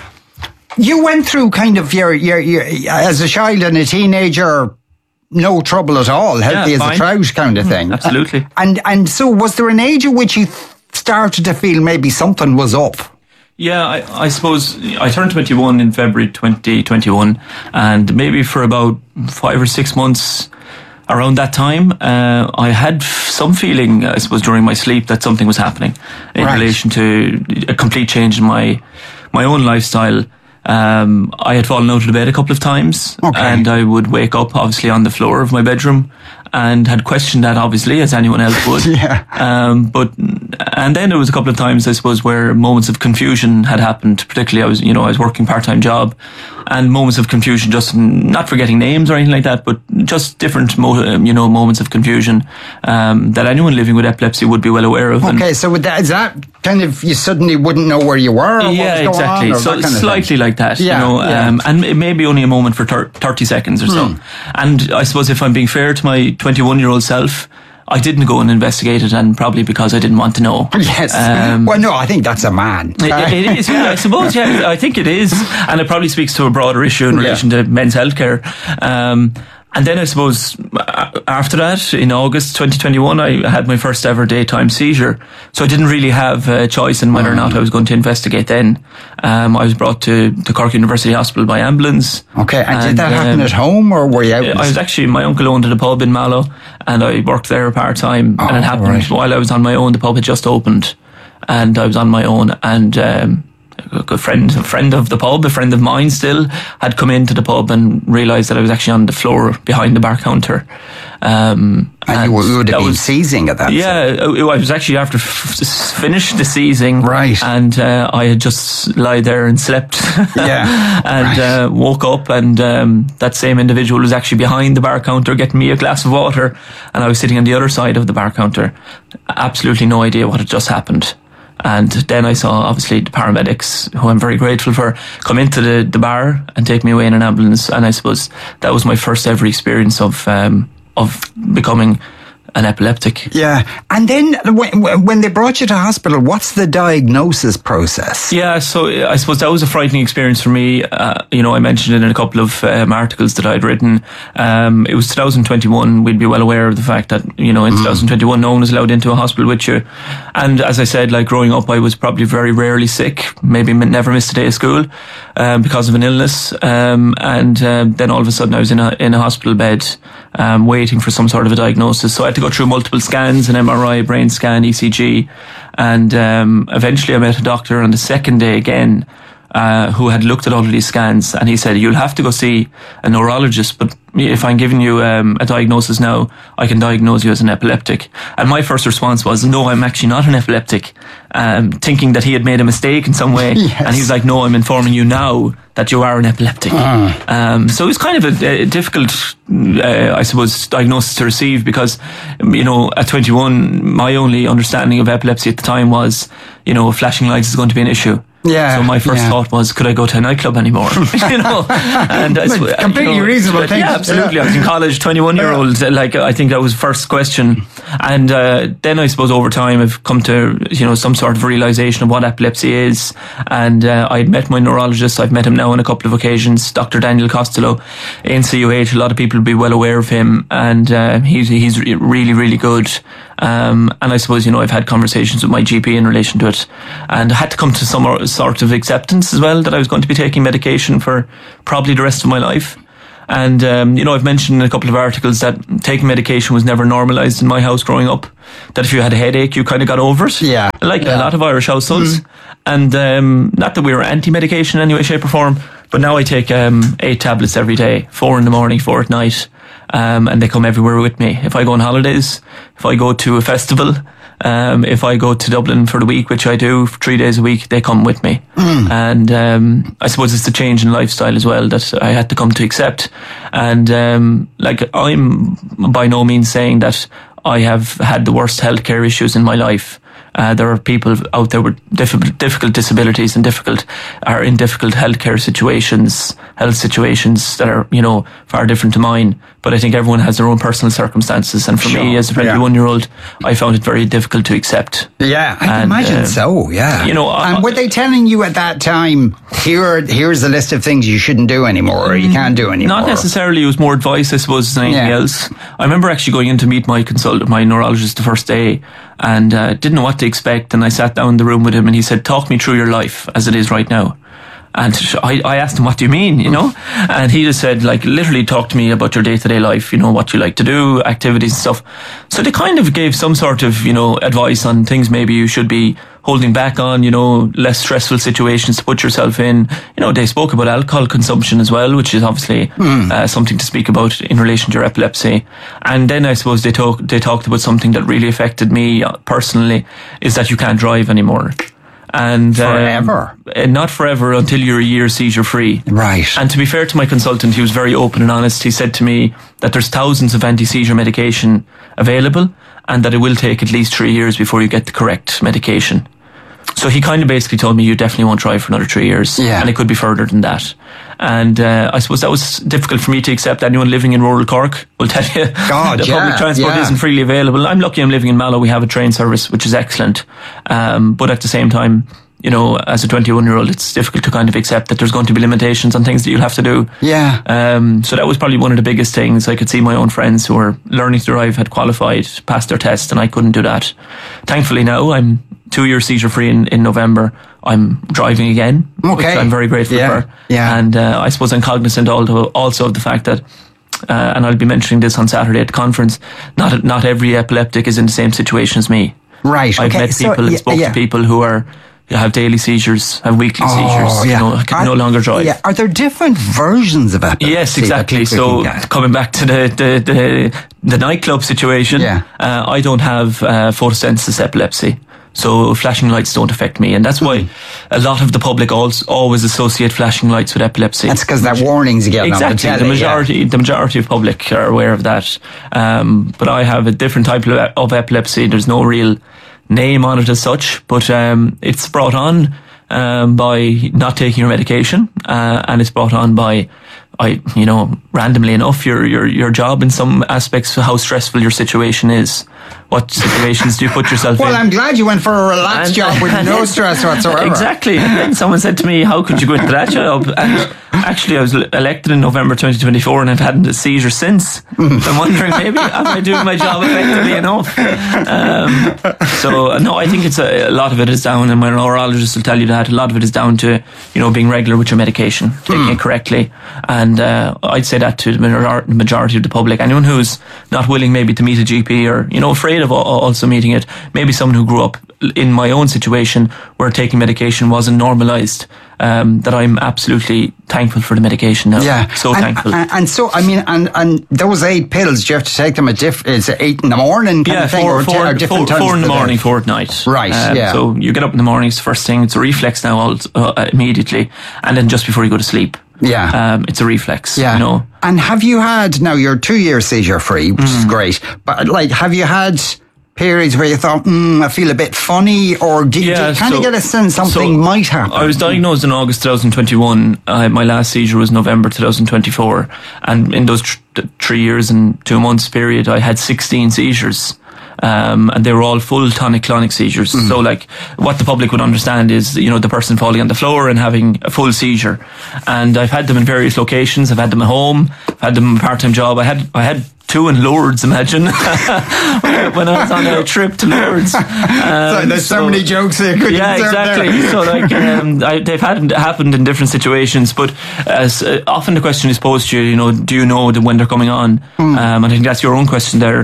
Speaker 5: you went through kind of your as a child and a teenager, no trouble at all, healthy as a trout kind of thing.
Speaker 8: Absolutely.
Speaker 5: And so was there an age at which you started to feel maybe something was up?
Speaker 8: Yeah, I suppose I turned 21 in February 2021, and maybe for about 5 or 6 months around that time, I had some feeling, I suppose, during my sleep that something was happening in relation to a complete change in my own lifestyle. I had fallen out of the bed a couple of times, and I would wake up obviously on the floor of my bedroom, and had questioned that obviously, as anyone else would. And then there was a couple of times, I suppose, where moments of confusion had happened. Particularly, I was working part-time job, and moments of confusion, just not forgetting names or anything like that, but just different, moments of confusion that anyone living with epilepsy would be well aware of.
Speaker 5: Okay, so is that kind of, you suddenly wouldn't know where you were? Or
Speaker 8: yeah,
Speaker 5: what was
Speaker 8: exactly.
Speaker 5: Going on,
Speaker 8: so
Speaker 5: that kind of
Speaker 8: slightly like that,
Speaker 5: Yeah.
Speaker 8: and it may be only a moment for 30 seconds or so. And I suppose if I'm being fair to my 21-year-old self, I didn't go and investigate it, and probably because I didn't want to know.
Speaker 5: Yes. Well, no, I think that's a man.
Speaker 8: It is, yeah, I suppose, yeah, I think it is. And it probably speaks to a broader issue in relation to men's health care. And then I suppose after that, in August 2021, I had my first ever daytime seizure. So I didn't really have a choice in whether or not I was going to investigate then. I was brought to Cork University Hospital by ambulance.
Speaker 5: Okay, and did that happen at home, or were you out?
Speaker 8: I was actually, my uncle owned a pub in Mallow, and I worked there part-time. And it happened while I was on my own. The pub had just opened, and I was on my own, and a good friend of the pub, a friend of mine still, had come into the pub and realised that I was actually on the floor behind the bar counter.
Speaker 5: And you would have been seizing at that.
Speaker 8: Yeah, I was actually after finished the seizing.
Speaker 5: Right.
Speaker 8: And I had just lied there and slept.
Speaker 5: Yeah.
Speaker 8: And woke up, and that same individual was actually behind the bar counter getting me a glass of water, and I was sitting on the other side of the bar counter. Absolutely no idea what had just happened. And then I saw, obviously, the paramedics, who I'm very grateful for, come into the bar and take me away in an ambulance. And I suppose that was my first ever experience of becoming an epileptic.
Speaker 5: Yeah. And then when they brought you to hospital, what's the diagnosis process?
Speaker 8: Yeah, so I suppose that was a frightening experience for me. I mentioned it in a couple of articles that I'd written. It was 2021. We'd be well aware of the fact that, in 2021, no one was allowed into a hospital with you. And as I said, like growing up, I was probably very rarely sick, maybe never missed a day of school because of an illness. And then all of a sudden I was in a hospital bed waiting for some sort of a diagnosis. So I had to go through multiple scans, an MRI, brain scan, ECG, and eventually I met a doctor on the second day again who had looked at all of these scans, and he said, you'll have to go see a neurologist, but if I'm giving you a diagnosis now, I can diagnose you as an epileptic. And my first response was, no, I'm actually not an epileptic, thinking that he had made a mistake in some way.
Speaker 5: Yes.
Speaker 8: And he's like, no, I'm informing you now that you are an epileptic. So it was kind of a difficult, I suppose, diagnosis to receive, because, at 21, my only understanding of epilepsy at the time was, flashing lights is going to be an issue.
Speaker 5: Yeah.
Speaker 8: So my first thought was, could I go to a nightclub anymore? And
Speaker 5: completely reasonable thing.
Speaker 8: Yeah, absolutely. I was in college, 21-year-old. I think that was the first question. And then I suppose over time I've come to some sort of realization of what epilepsy is. And I'd met my neurologist. I've met him now on a couple of occasions, Dr. Daniel Costello in CUH. A lot of people will be well aware of him, and he's really, really good. And I suppose, I've had conversations with my GP in relation to it, and I had to come to some sort of acceptance as well that I was going to be taking medication for probably the rest of my life. And, I've mentioned in a couple of articles that taking medication was never normalised in my house growing up, that if you had a headache, you kind of got over it.
Speaker 5: Yeah.
Speaker 8: Like a lot of Irish households. And not that we were anti-medication in any way, shape or form, but now I take 8 tablets every day, 4 in the morning, 4 at night. And they come everywhere with me. If I go on holidays, if I go to a festival, if I go to Dublin for the week, which I do for 3 days a week, they come with me. And I suppose it's the change in lifestyle as well that I had to come to accept. And I'm by no means saying that I have had the worst healthcare issues in my life. There are people out there with difficult disabilities and are in difficult health situations that are, far different to mine. But I think everyone has their own personal circumstances. And for me, as a 21-year-old, I found it very difficult to accept.
Speaker 5: Yeah, I can imagine so, yeah. And were they telling you at that time, here's the list of things you shouldn't do anymore, or you can't do anymore?
Speaker 8: Not necessarily. It was more advice, I suppose, than anything else. I remember actually going in to meet my neurologist the first day, and didn't know what to expect. And I sat down in the room with him, and he said, talk me through your life as it is right now. And I asked him, what do you mean, And he just said, literally talk to me about your day-to-day life, what you like to do, activities and stuff. So they kind of gave some sort of, advice on things maybe you should be holding back on, less stressful situations to put yourself in. They spoke about alcohol consumption as well, which is obviously something to speak about in relation to your epilepsy. And then I suppose they talked about something that really affected me personally, is that you can't drive anymore. And
Speaker 5: forever?
Speaker 8: Not forever, until you're a year seizure free.
Speaker 5: Right.
Speaker 8: And to be fair to my consultant, he was very open and honest. He said to me that there's thousands of anti-seizure medication available, and that it will take at least 3 years before you get the correct medication. So he kind of basically told me, you definitely won't drive for another 3 years.
Speaker 5: Yeah.
Speaker 8: And it could be further than that. And I suppose that was difficult for me to accept. Anyone living in rural Cork will tell you that public transport isn't freely available. I'm lucky I'm living in Mallow. We have a train service, which is excellent. But at the same time, as a 21-year-old, it's difficult to kind of accept that there's going to be limitations on things that you'll have to do.
Speaker 5: Yeah.
Speaker 8: So that was probably one of the biggest things. I could see my own friends who were learning to drive, had qualified, passed their test, and I couldn't do that. Thankfully now, I'm 2 years seizure free in November. I'm driving again, which I'm very grateful for.
Speaker 5: Yeah.
Speaker 8: And I suppose I'm cognizant also of the fact that, and I'll be mentioning this on Saturday at the conference, not every epileptic is in the same situation as me.
Speaker 5: Right.
Speaker 8: I've met people and spoke to people who have daily seizures, have weekly seizures, can no longer drive.
Speaker 5: Yeah. Are there different versions of epilepsy?
Speaker 8: Yes, exactly. So coming back to the nightclub situation, I don't have photosensitive epilepsy. So flashing lights don't affect me, and that's why a lot of the public always associate flashing lights with epilepsy.
Speaker 5: That's because that warnings again.
Speaker 8: Exactly, the majority of public are aware of that. But I have a different type of epilepsy. There's no real name on it as such, but it's brought on by not taking your medication, and it's brought on by randomly enough, your job in some aspects, how stressful your situation is. What situations do you put yourself in?
Speaker 5: Well, I'm glad you went for a relaxed job with no stress whatsoever.
Speaker 8: Exactly. And then someone said to me, how could you go into that job? And actually, I was elected in November 2024, and I've had a seizure since. I'm wondering, maybe, am I doing my job effectively enough? No, I think a lot of it is down, and my neurologist will tell you that, a lot of it is down to, being regular with your medication, taking it correctly. And I'd say that to the majority of the public. Anyone who's not willing maybe to meet a GP, or, afraid of also meeting it, maybe someone who grew up in my own situation where taking medication wasn't normalised, that I'm absolutely thankful for the medication now.
Speaker 5: Yeah.
Speaker 8: So thankful.
Speaker 5: And so, I mean, and those 8 pills, do you have to take them at is it 8 in the morning kind of thing?
Speaker 8: Four
Speaker 5: different times
Speaker 8: 4 in the morning, 4 at night.
Speaker 5: Right, yeah.
Speaker 8: So you get up in the morning, it's the first thing, it's a reflex now immediately, and then just before you go to sleep.
Speaker 5: Yeah.
Speaker 8: It's a reflex,
Speaker 5: yeah.
Speaker 8: you know.
Speaker 5: And have you had, now you're 2 years seizure free, which is great, but like, have you had periods where you thought, I feel a bit funny, or do you kind of get a sense something might happen?
Speaker 8: I was diagnosed in August 2021. My last seizure was November 2024. And in those 3 years and 2 months period, I had 16 seizures. And they were all full tonic-clonic seizures. So like what the public would understand is, you know, the person falling on the floor and having a full seizure. And I've had them in various locations. I've had them at home. I've had them in a part-time job. I had 2 in Lourdes, imagine, when I was on a trip to Lourdes.
Speaker 5: There's so many jokes there.
Speaker 8: Yeah, exactly.
Speaker 5: There.
Speaker 8: So like, they've happened in different situations, but often the question is posed to you, you know, do you know when they're coming on? I think that's your own question there.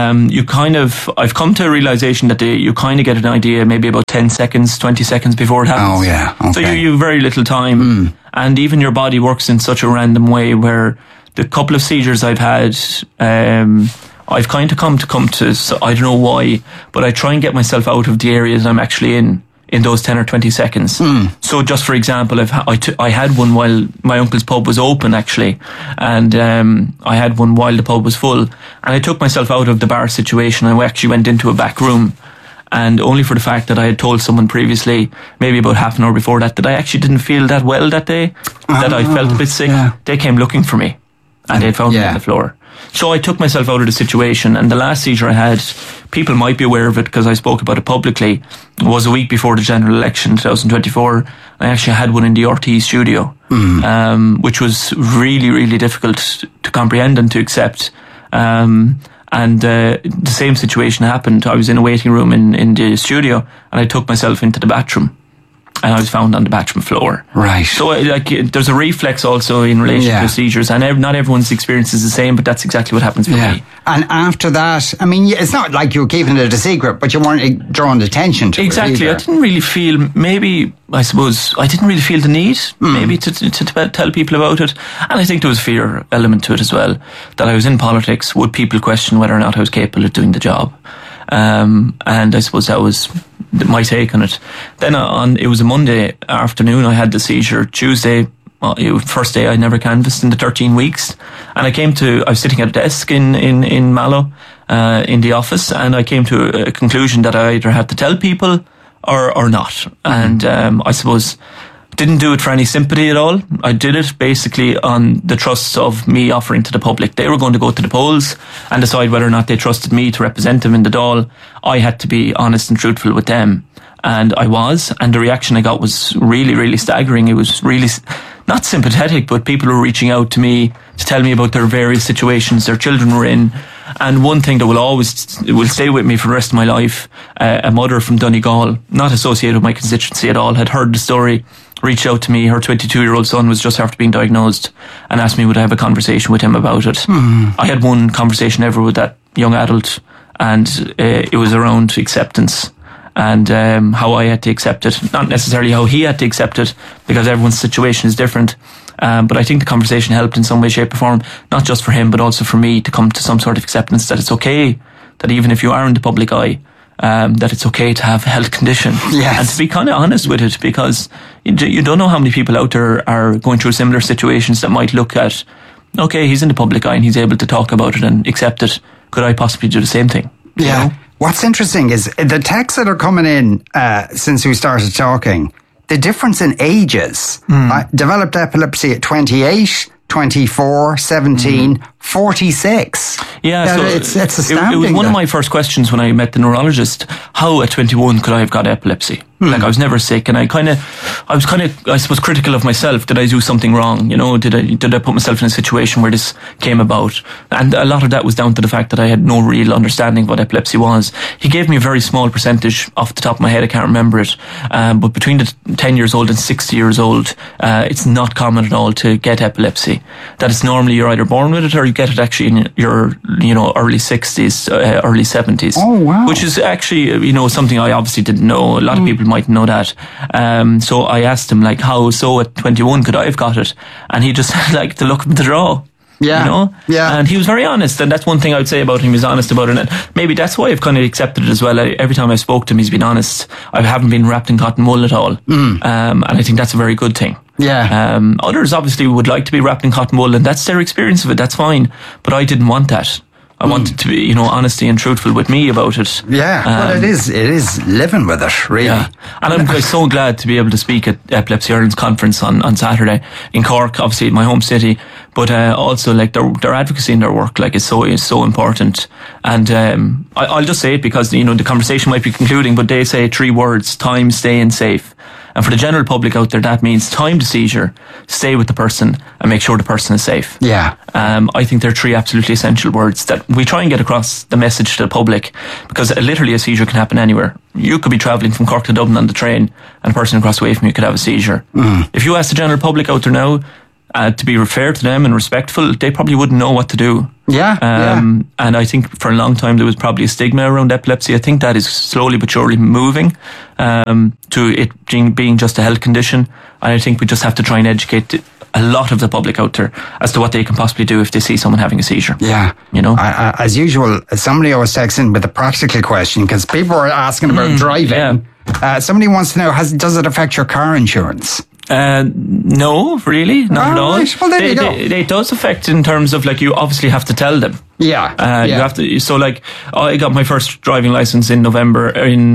Speaker 8: I've come to a realisation that you kind of get an idea maybe about 10 seconds, 20 seconds before it happens.
Speaker 5: Oh, yeah. Okay.
Speaker 8: So you have very little time. And even your body works in such a random way where the couple of seizures I've had, I've kind of come to, so I don't know why, but I try and get myself out of the area that I'm actually in those 10 or 20 seconds. So just for example, I had one while my uncle's pub was open actually, and I had one while the pub was full, and I took myself out of the bar situation. I actually went into a back room, and only for the fact that I had told someone previously, maybe about half an hour before that I actually didn't feel that well that day, that I felt a bit sick. Yeah. They came looking for me. And they found me on the floor. So I took myself out of the situation. And the last seizure I had, people might be aware of it because I spoke about it publicly, was a week before the general election 2024. I actually had one in the RT studio, which was really, really difficult to comprehend and to accept. And the same situation happened. I was in a waiting room in the studio, and I took myself into the bathroom. And I was found on the bathroom floor.
Speaker 5: Right.
Speaker 8: So, like, there's a reflex also in relation to seizures, and not everyone's experience is the same, but that's exactly what happens for me.
Speaker 5: And after that, I mean, it's not like you were keeping it a secret, but you weren't drawing attention to it.
Speaker 8: Exactly. I didn't really feel, maybe, I suppose, I didn't really feel the need, maybe, to tell people about it. And I think there was a fear element to it as well, that I was in politics. Would people question whether or not I was capable of doing the job? And I suppose that was my take on it. Then it was a Monday afternoon I had the seizure. Tuesday, first day I never canvassed in the 13 weeks, and I was sitting at a desk in Mallow in the office, and I came to a conclusion that I either had to tell people or not. And I suppose didn't do it for any sympathy at all. I did it basically on the trust of me offering to the public. They were going to go to the polls and decide whether or not they trusted me to represent them in the Dáil. I had to be honest and truthful with them. And I was. And the reaction I got was really, really staggering. It was really not sympathetic, but people were reaching out to me to tell me about their various situations their children were in. And one thing that will stay with me for the rest of my life, a mother from Donegal, not associated with my constituency at all, had heard the story, reached out to me. Her 22-year-old son was just after being diagnosed and asked me would I have a conversation with him about it. I had one conversation ever with that young adult, and it was around acceptance and how I had to accept it. Not necessarily how he had to accept it, because everyone's situation is different. But I think the conversation helped in some way, shape or form, not just for him, but also for me to come to some sort of acceptance that it's okay, that even if you are in the public eye, that it's okay to have a health condition.
Speaker 5: Yes.
Speaker 8: And to be kind of honest with it, because you don't know how many people out there are going through similar situations that might look at, okay, he's in the public eye and he's able to talk about it and accept it. Could I possibly do the same thing?
Speaker 5: Yeah.
Speaker 8: You know?
Speaker 5: What's interesting is the texts that are coming in since we started talking, the difference in ages. I developed epilepsy at 28, 24, 17, 46.
Speaker 8: Yeah, so
Speaker 5: it's astounding.
Speaker 8: It was one of my first questions when I met the neurologist. How at 21 could I have got epilepsy? Like, I was never sick, and I was I suppose, critical of myself. Did I do something wrong? You know, did I put myself in a situation where this came about? And a lot of that was down to the fact that I had no real understanding of what epilepsy was. He gave me a very small percentage off the top of my head. I can't remember it. But between the 10 years old and 60 years old, it's not common at all to get epilepsy. That it's normally you're either born with it or get it actually in your, early 60s, early 70s.
Speaker 5: Oh, wow.
Speaker 8: Which is actually, something I obviously didn't know. A lot of people might know that. So I asked him, like, how so at 21 could I have got it? And he just said, like, the luck of the draw.
Speaker 5: Yeah. Yeah.
Speaker 8: And he was very honest, and that's one thing I would say about him. He's honest about it, and maybe that's why I've kind of accepted it as well. Every time I spoke to him, he's been honest. I haven't been wrapped in cotton wool at all, and I think that's a very good thing.
Speaker 5: Yeah.
Speaker 8: Others obviously would like to be wrapped in cotton wool, and that's their experience of it. That's fine, but I didn't want that. I wanted to be, honesty and truthful with me about it.
Speaker 5: Yeah, well, it is living with it, really.
Speaker 8: Yeah. And I'm so glad to be able to speak at Epilepsy Ireland's conference on Saturday in Cork, obviously my home city, but also like their advocacy in their work, like is so important. And I'll just say it because the conversation might be concluding, but they say 3 words: time, stay, and safe. And for the general public out there, that means time to seizure, stay with the person, and make sure the person is safe.
Speaker 5: Yeah.
Speaker 8: I think they're 3 absolutely essential words that we try and get across the message to the public, because literally a seizure can happen anywhere. You could be travelling from Cork to Dublin on the train, and a person across the way from you could have a seizure. If you ask the general public out there now, to be fair to them and respectful, they probably wouldn't know what to do.
Speaker 5: Yeah.
Speaker 8: And I think for a long time there was probably a stigma around epilepsy. I think that is slowly but surely moving to it being just a health condition. And I think we just have to try and educate a lot of the public out there as to what they can possibly do if they see someone having a seizure.
Speaker 5: Yeah. As usual, somebody always texts in with a practical question, because people are asking about driving. Yeah. Somebody wants to know, does it affect your car insurance?
Speaker 8: No, really, not at all.
Speaker 5: Right. Well, there you go.
Speaker 8: It does affect in terms of, like, you obviously have to tell them.
Speaker 5: Yeah.
Speaker 8: You have to. So, like, I got my first driving license in November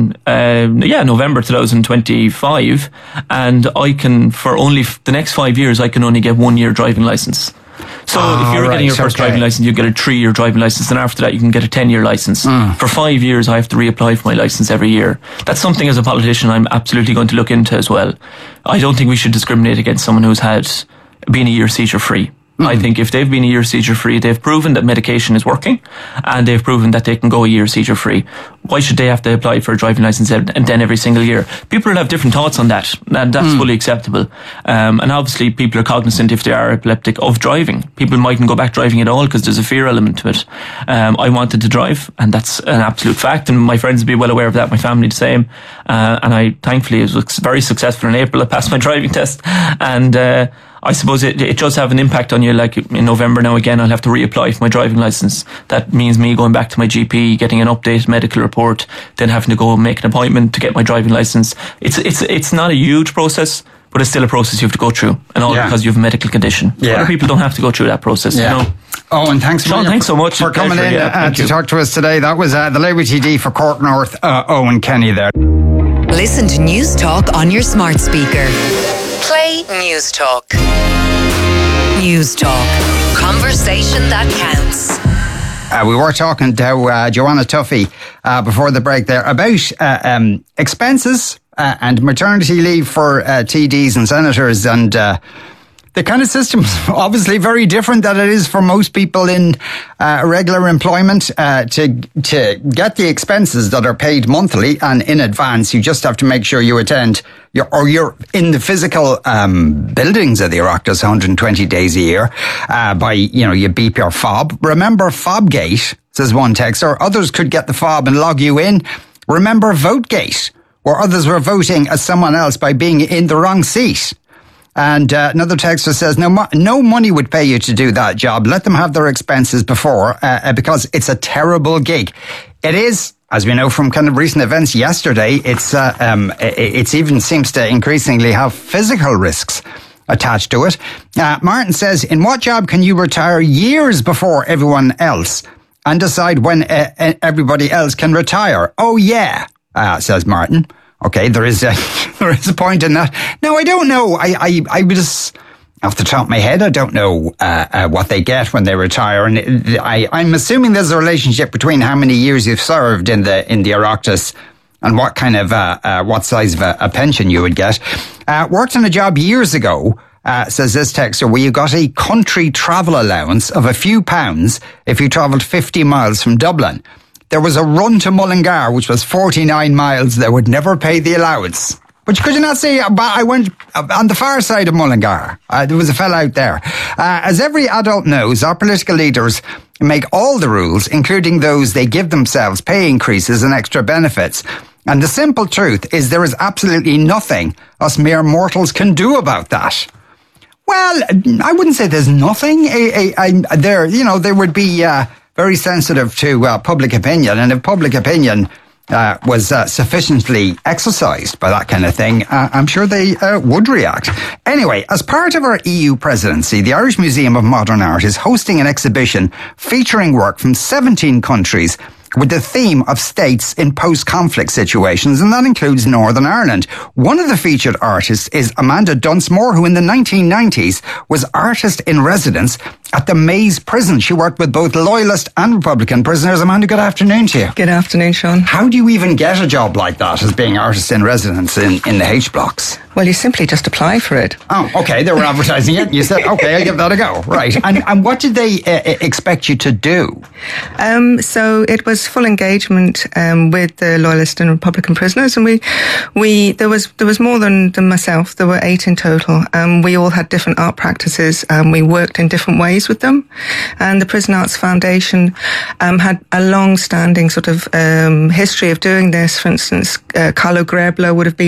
Speaker 8: 2025, and I can, for only the next 5 years, I can only get 1 year driving license. So if you're getting your first driving license, you get a 3-year driving license, and after that you can get a 10-year license. For 5 years I have to reapply for my license every year. That's something as a politician I'm absolutely going to look into as well. I don't think we should discriminate against someone who's been a year seizure free. I think if they've been a year seizure free, they've proven that medication is working, and they've proven that they can go a year seizure free. Why should they have to apply for a driving license and then every single year? People will have different thoughts on that, and that's fully acceptable. And obviously people are cognizant, if they are epileptic, of driving. People mightn't go back driving at all because there's a fear element to it. I wanted to drive, and that's an absolute fact, and my friends would be well aware of that, my family the same. And I thankfully was very successful in April. I passed my driving test, and I suppose it does have an impact on you. Like in November now again, I'll have to reapply for my driving license. That means me going back to my GP, getting an updated medical report, then having to go make an appointment to get my driving license. It's not a huge process, but it's still a process you have to go through, and all because you have a medical condition. Other people don't have to go through that process.
Speaker 5: Oh, and thanks,
Speaker 8: Sean, thanks so much
Speaker 5: for coming in to talk to us today. That was the Labour TD for Cork North, Owen Kenny there.
Speaker 3: Listen to News Talk on your smart speaker. Play News Talk. News Talk. Conversation that counts.
Speaker 5: We were talking to Joanna Tuffy before the break there about expenses and maternity leave for TDs and senators, and the kind of system's obviously very different than it is for most people in regular employment. To get the expenses that are paid monthly and in advance, you just have to make sure you attend you're in the physical buildings of the Oireachtas 120 days a year you beep your fob. Remember Fobgate, says one texter. Others could get the fob and log you in. Remember Votegate, where others were voting as someone else by being in the wrong seat. And another texter says, no money would pay you to do that job. Let them have their expenses before, because it's a terrible gig. It is, as we know from kind of recent events yesterday, it's even seems to increasingly have physical risks attached to it. Martin says, in what job can you retire years before everyone else and decide when everybody else can retire? Oh, yeah, says Martin. Okay, there is a point in that. No, I don't know. I just, off the top of my head, I don't know what they get when they retire, and I'm assuming there's a relationship between how many years you've served in the Oireachtas and what kind of what size of a pension you would get. Worked on a job years ago. Says this texter, where you got a country travel allowance of a few pounds if you travelled 50 miles from Dublin. There was a run to Mullingar, which was 49 miles. They would never pay the allowance. But could you not see, I went on the far side of Mullingar. There was a fella out there. As every adult knows, our political leaders make all the rules, including those they give themselves, pay increases and extra benefits. And the simple truth is there is absolutely nothing us mere mortals can do about that. Well, I wouldn't say there's nothing. They would be very sensitive to public opinion, and if public opinion was sufficiently exercised by that kind of thing, I'm sure they would react. Anyway, as part of our EU presidency, the Irish Museum of Modern Art is hosting an exhibition featuring work from 17 countries with the theme of states in post-conflict situations, and that includes Northern Ireland. One of the featured artists is Amanda Dunsmore, who in the 1990s was artist in residence at the Maze prison. She worked with both Loyalist and Republican prisoners. Amanda, good afternoon to you.
Speaker 9: Good afternoon, Sean.
Speaker 5: How do you even get a job like that as being artist in residence in the H blocks?
Speaker 9: Well, you simply just apply for it.
Speaker 5: Oh, okay. They were advertising it. You said, okay, I'll give that a go. Right. And what did they expect you to do?
Speaker 9: So it was full engagement with the Loyalist and Republican prisoners, and there was more than myself. There were 8 in total. We all had different art practices. We worked in different ways with them, and the Prison Arts Foundation had a long-standing sort of history of doing this. For instance, Carlo Greblo would have been